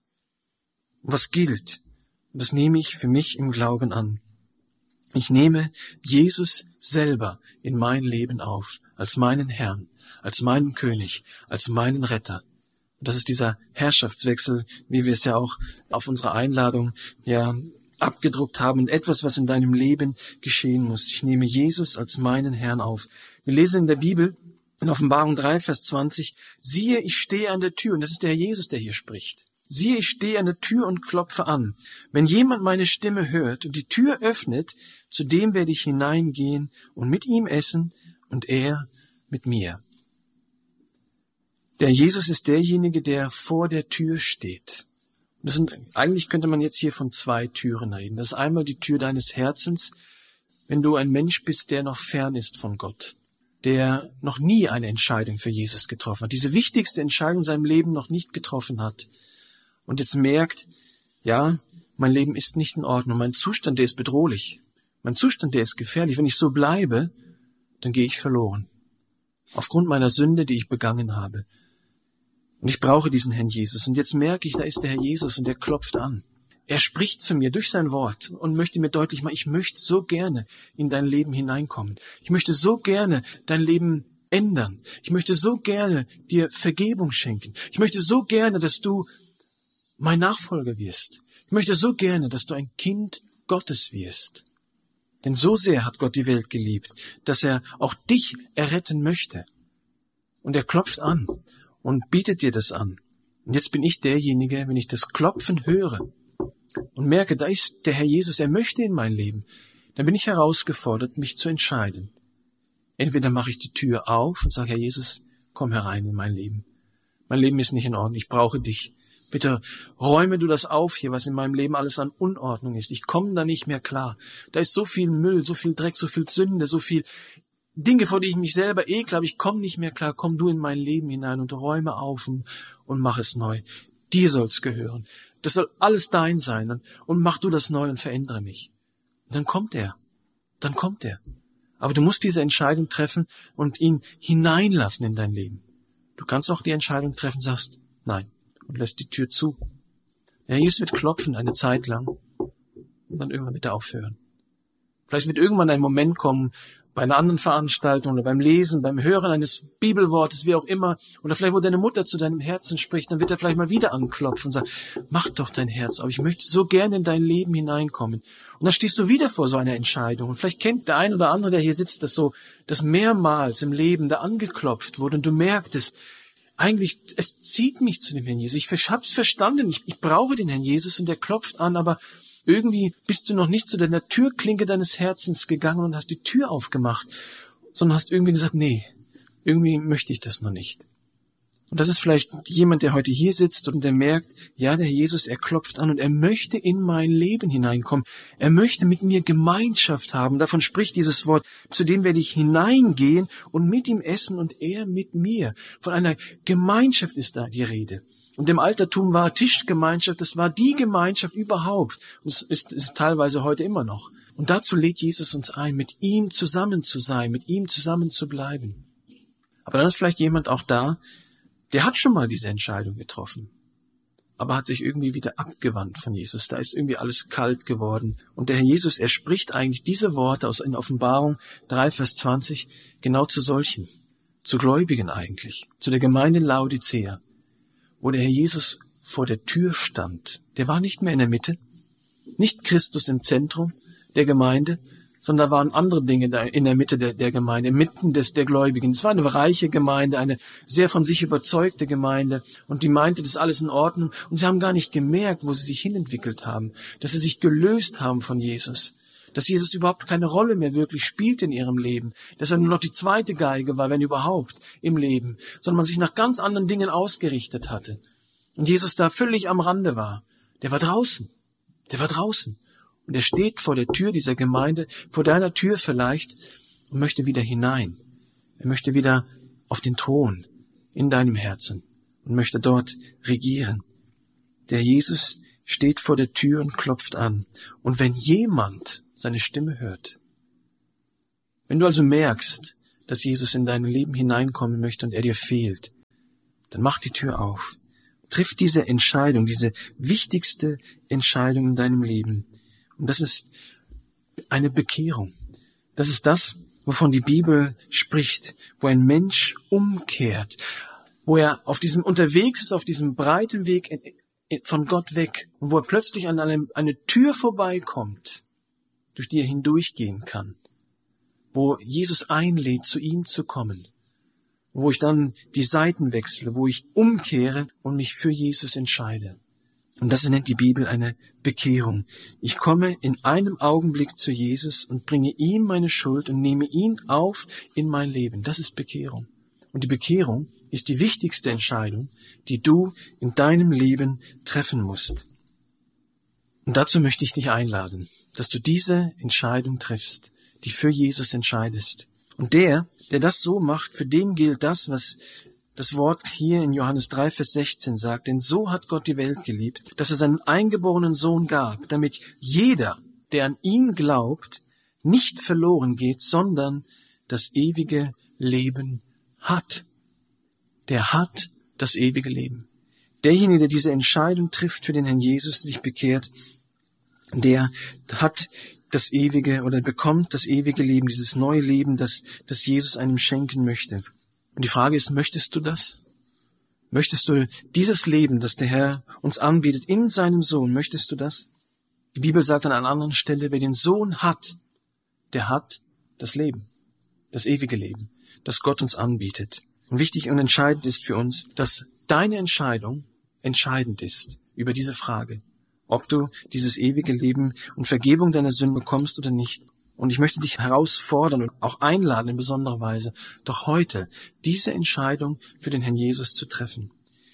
was gilt. Und das nehme ich für mich im Glauben an. Ich nehme Jesus selber in mein Leben auf, als meinen Herrn, als meinen König, als meinen Retter. Und das ist dieser Herrschaftswechsel, wie wir es ja auch auf unserer Einladung ja abgedruckt haben und etwas, was in deinem Leben geschehen muss. Ich nehme Jesus als meinen Herrn auf. Wir lesen in der Bibel, in Offenbarung drei, Vers zwanzig, siehe, ich stehe an der Tür. Und das ist der Herr Jesus, der hier spricht. Siehe, ich stehe an der Tür und klopfe an. Wenn jemand meine Stimme hört und die Tür öffnet, zu dem werde ich hineingehen und mit ihm essen und er mit mir. Der Jesus ist derjenige, der vor der Tür steht. Das sind, eigentlich könnte man jetzt hier von zwei Türen reden. Das ist einmal die Tür deines Herzens, wenn du ein Mensch bist, der noch fern ist von Gott, der noch nie eine Entscheidung für Jesus getroffen hat, diese wichtigste Entscheidung in seinem Leben noch nicht getroffen hat und jetzt merkt, ja, mein Leben ist nicht in Ordnung, mein Zustand, der ist bedrohlich, mein Zustand, der ist gefährlich. Wenn ich so bleibe, dann gehe ich verloren. Aufgrund meiner Sünde, die ich begangen habe. Und ich brauche diesen Herrn Jesus. Und jetzt merke ich, da ist der Herr Jesus und der klopft an. Er spricht zu mir durch sein Wort und möchte mir deutlich machen, ich möchte so gerne in dein Leben hineinkommen. Ich möchte so gerne dein Leben ändern. Ich möchte so gerne dir Vergebung schenken. Ich möchte so gerne, dass du mein Nachfolger wirst. Ich möchte so gerne, dass du ein Kind Gottes wirst. Denn so sehr hat Gott die Welt geliebt, dass er auch dich erretten möchte. Und er klopft an und bietet dir das an. Und jetzt bin ich derjenige, wenn ich das Klopfen höre und merke, da ist der Herr Jesus, er möchte in mein Leben, dann bin ich herausgefordert, mich zu entscheiden. Entweder mache ich die Tür auf und sage, Herr Jesus, komm herein in mein Leben. Mein Leben ist nicht in Ordnung, ich brauche dich. Bitte räume du das auf hier, was in meinem Leben alles an Unordnung ist. Ich komme da nicht mehr klar. Da ist so viel Müll, so viel Dreck, so viel Sünde, so viel Dinge, vor die ich mich selber ekle, aber ich komme nicht mehr klar. Komm du in mein Leben hinein und räume auf und, und mach es neu. Dir soll's gehören. Das soll alles dein sein. Und, und mach du das neu und verändere mich. Und dann kommt er. Dann kommt er. Aber du musst diese Entscheidung treffen und ihn hineinlassen in dein Leben. Du kannst auch die Entscheidung treffen, sagst, nein, und lässt die Tür zu. Der Herr Jesus wird klopfen eine Zeit lang und dann irgendwann wird er aufhören. Vielleicht wird irgendwann ein Moment kommen, bei einer anderen Veranstaltung oder beim Lesen, beim Hören eines Bibelwortes, wie auch immer, oder vielleicht, wo deine Mutter zu deinem Herzen spricht, dann wird er vielleicht mal wieder anklopfen und sagen, mach doch dein Herz auf, ich möchte so gerne in dein Leben hineinkommen. Und dann stehst du wieder vor so einer Entscheidung. Und vielleicht kennt der ein oder andere, der hier sitzt, das so, dass mehrmals im Leben da angeklopft wurde und du merktest, eigentlich, es zieht mich zu dem Herrn Jesus. Ich hab's verstanden, ich, ich brauche den Herrn Jesus und der klopft an, aber irgendwie bist du noch nicht zu der Türklinke deines Herzens gegangen und hast die Tür aufgemacht, sondern hast irgendwie gesagt, nee, irgendwie möchte ich das noch nicht. Und das ist vielleicht jemand, der heute hier sitzt und der merkt, ja, der Herr Jesus, er klopft an und er möchte in mein Leben hineinkommen. Er möchte mit mir Gemeinschaft haben. Davon spricht dieses Wort, zu dem werde ich hineingehen und mit ihm essen und er mit mir. Von einer Gemeinschaft ist da die Rede. Und im Altertum war Tischgemeinschaft, das war die Gemeinschaft überhaupt. Und es ist, ist teilweise heute immer noch. Und dazu lädt Jesus uns ein, mit ihm zusammen zu sein, mit ihm zusammen zu bleiben. Aber dann ist vielleicht jemand auch da, der hat schon mal diese Entscheidung getroffen, aber hat sich irgendwie wieder abgewandt von Jesus. Da ist irgendwie alles kalt geworden. Und der Herr Jesus, er spricht eigentlich diese Worte aus in Offenbarung drei, Vers zwanzig genau zu solchen, zu Gläubigen eigentlich, zu der Gemeinde in Laodicea, wo der Herr Jesus vor der Tür stand. Der war nicht mehr in der Mitte, nicht Christus im Zentrum der Gemeinde, sondern da waren andere Dinge da in der Mitte der, der Gemeinde, mitten des der Gläubigen. Es war eine reiche Gemeinde, eine sehr von sich überzeugte Gemeinde und die meinte, das ist alles in Ordnung und sie haben gar nicht gemerkt, wo sie sich hinentwickelt haben, dass sie sich gelöst haben von Jesus, dass Jesus überhaupt keine Rolle mehr wirklich spielt in ihrem Leben, dass er nur noch die zweite Geige war, wenn überhaupt, im Leben, sondern man sich nach ganz anderen Dingen ausgerichtet hatte und Jesus da völlig am Rande war. Der war draußen, der war draußen. Und er steht vor der Tür dieser Gemeinde, vor deiner Tür vielleicht, und möchte wieder hinein. Er möchte wieder auf den Thron in deinem Herzen und möchte dort regieren. Der Jesus steht vor der Tür und klopft an. Und wenn jemand seine Stimme hört, wenn du also merkst, dass Jesus in dein Leben hineinkommen möchte und er dir fehlt, dann mach die Tür auf. Triff diese Entscheidung, diese wichtigste Entscheidung in deinem Leben. Und das ist eine Bekehrung. Das ist das, wovon die Bibel spricht, wo ein Mensch umkehrt, wo er auf diesem unterwegs ist, auf diesem breiten Weg von Gott weg und wo er plötzlich an eine, eine Tür vorbeikommt, durch die er hindurchgehen kann, wo Jesus einlädt, zu ihm zu kommen, wo ich dann die Seiten wechsle, wo ich umkehre und mich für Jesus entscheide. Und das nennt die Bibel eine Bekehrung. Ich komme in einem Augenblick zu Jesus und bringe ihm meine Schuld und nehme ihn auf in mein Leben. Das ist Bekehrung. Und die Bekehrung ist die wichtigste Entscheidung, die du in deinem Leben treffen musst. Und dazu möchte ich dich einladen, dass du diese Entscheidung triffst, dich für Jesus entscheidest. Und der, der das so macht, für den gilt das, was das Wort hier in Johannes drei, Vers sechzehn sagt. Denn so hat Gott die Welt geliebt, dass er seinen eingeborenen Sohn gab, damit jeder, der an ihn glaubt, nicht verloren geht, sondern das ewige Leben hat. Der hat das ewige Leben. Derjenige, der diese Entscheidung trifft für den Herrn Jesus, sich bekehrt, der hat das ewige oder bekommt das ewige Leben, dieses neue Leben, das, das Jesus einem schenken möchte. Und die Frage ist, möchtest du das? Möchtest du dieses Leben, das der Herr uns anbietet in seinem Sohn, möchtest du das? Die Bibel sagt an einer anderen Stelle, wer den Sohn hat, der hat das Leben, das ewige Leben, das Gott uns anbietet. Und wichtig und entscheidend ist für uns, dass deine Entscheidung entscheidend ist über diese Frage, ob du dieses ewige Leben und Vergebung deiner Sünden bekommst oder nicht. Und ich möchte dich herausfordern und auch einladen in besonderer Weise, doch heute diese Entscheidung für den Herrn Jesus zu treffen.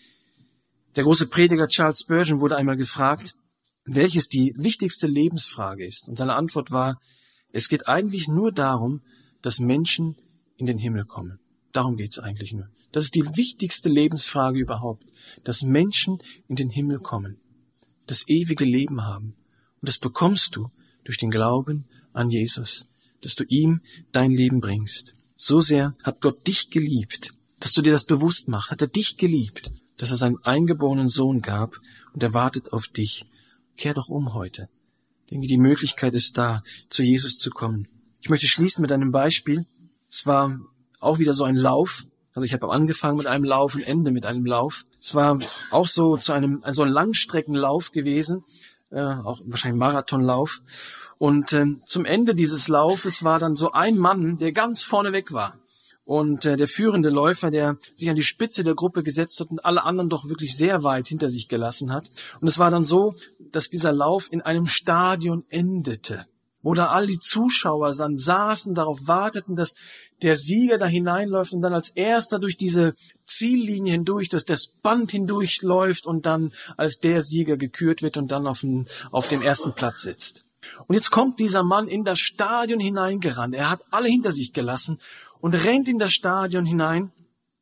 Der große Prediger Charles Spurgeon wurde einmal gefragt, welches die wichtigste Lebensfrage ist. Und seine Antwort war, es geht eigentlich nur darum, dass Menschen in den Himmel kommen. Darum geht's eigentlich nur. Das ist die wichtigste Lebensfrage überhaupt, dass Menschen in den Himmel kommen, das ewige Leben haben. Und das bekommst du durch den Glauben an Jesus, dass du ihm dein Leben bringst. So sehr hat Gott dich geliebt, dass du dir das bewusst machst. Hat er dich geliebt, dass er seinen eingeborenen Sohn gab und er wartet auf dich. Kehr doch um heute. Ich denke, die Möglichkeit ist da, zu Jesus zu kommen. Ich möchte schließen mit einem Beispiel. Es war auch wieder so ein Lauf. Also ich habe angefangen mit einem Lauf und Ende mit einem Lauf. Es war auch so zu einem so ein Langstreckenlauf gewesen, äh, auch wahrscheinlich Marathonlauf. Und äh, zum Ende dieses Laufes war dann so ein Mann, der ganz vorne weg war. Und äh, der führende Läufer, der sich an die Spitze der Gruppe gesetzt hat und alle anderen doch wirklich sehr weit hinter sich gelassen hat. Und es war dann so, dass dieser Lauf in einem Stadion endete, wo da all die Zuschauer dann saßen, darauf warteten, dass der Sieger da hineinläuft und dann als erster durch diese Ziellinie hindurch, dass das Band hindurchläuft und dann als der Sieger gekürt wird und dann auf dem, auf dem ersten Platz sitzt. Und jetzt kommt dieser Mann in das Stadion hineingerannt. Er hat alle hinter sich gelassen und rennt in das Stadion hinein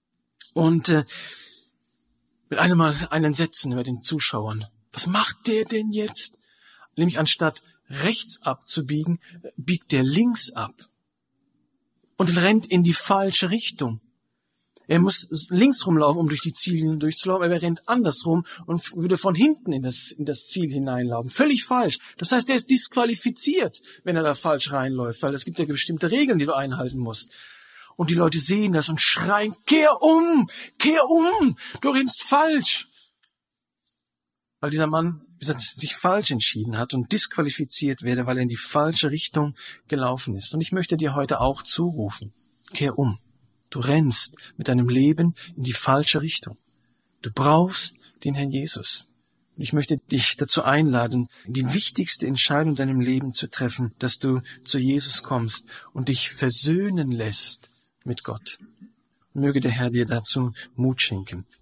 und äh, mit einem Mal ein Entsetzen über den Zuschauern. Was macht der denn jetzt? Nämlich anstatt rechts abzubiegen, biegt der links ab und rennt in die falsche Richtung. Er muss links rumlaufen, um durch die Ziellinie durchzulaufen, aber er rennt andersrum und würde von hinten in das, in das Ziel hineinlaufen. Völlig falsch. Das heißt, er ist disqualifiziert, wenn er da falsch reinläuft, weil es gibt ja bestimmte Regeln, die du einhalten musst. Und die Leute sehen das und schreien, kehr um, kehr um, du rennst falsch. Weil dieser Mann, wie gesagt, sich falsch entschieden hat und disqualifiziert werde, weil er in die falsche Richtung gelaufen ist. Und ich möchte dir heute auch zurufen, kehr um. Du rennst mit deinem Leben in die falsche Richtung. Du brauchst den Herrn Jesus. Und ich möchte dich dazu einladen, die wichtigste Entscheidung in deinem Leben zu treffen, dass du zu Jesus kommst und dich versöhnen lässt mit Gott. Möge der Herr dir dazu Mut schenken.